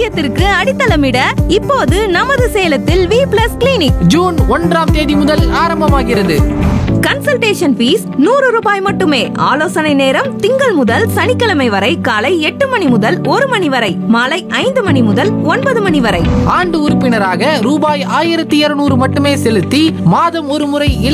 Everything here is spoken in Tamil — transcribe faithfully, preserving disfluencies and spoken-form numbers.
ஆரோக்கியத்திற்கு அடித்தளமிட இப்போது நமது சேலத்தில் வி பிளஸ் கிளினிக் ஜூன் ஒன்றாம் தேதி முதல் ஆரம்பமாகிறது. கன்சல்டேஷன் ஃபீஸ் நூறு ரூபாய் மட்டுமே. ஆலோசனை நேரம் திங்கள் முதல் சனிக்கிழமை வரை காலை எட்டு மணி முதல் ஒரு மணி வரை, மாலை ஐந்து மணி முதல் ஒன்பது மணி வரை. ஆண்டு உறுப்பினராக ரூபாய் ஆயிரத்தி இருநூறு மட்டுமே செலுத்தி மாதம் ஒரு முறை